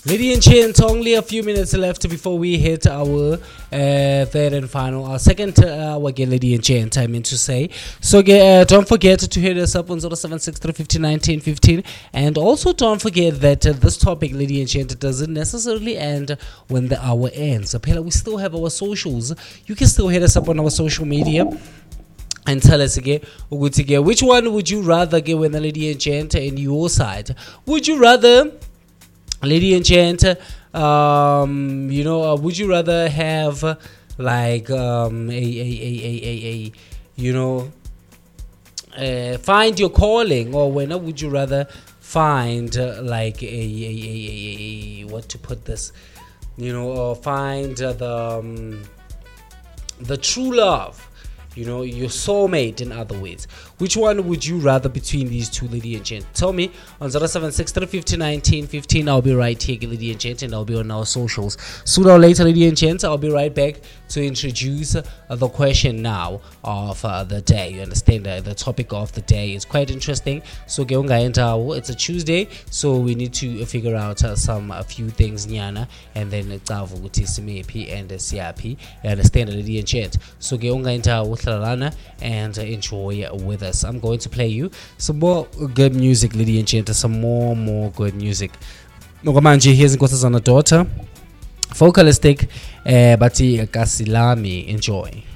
Lady and Chant, only a few minutes left before we hit our third and final, our second hour again, Lady and Chant, I mean to say. So don't forget to hit us up on 0763501915, and also don't forget that this topic, Lady and Chant, doesn't necessarily end when the hour ends. We still have our socials. You can still hit us up on our social media and tell us again, which one would you rather get when the Lady and Chant in your side? Would you rather, Lady and Chant, would you rather have like find your calling, or when would you rather find like what to put this, or find the true love? Your soulmate, in other words. Which one would you rather between these two, Lady and Chant? Tell me on 0763501915. I'll be right here, Lady and Chant, and I'll be on our socials. Sooner or later, Lady and Chant, I'll be right back to introduce the question now of the day. You understand the topic of the day is quite interesting. So it's a Tuesday, so we need to figure out a few things, Nyana, and then and CRP. You understand, Lady and Chant. So and enjoy with us. I'm going to play you some more good music, Lady and Chant, some more good music. Here's Nkosazana Daughter, Focalistic, Bati Kasilami. Enjoy.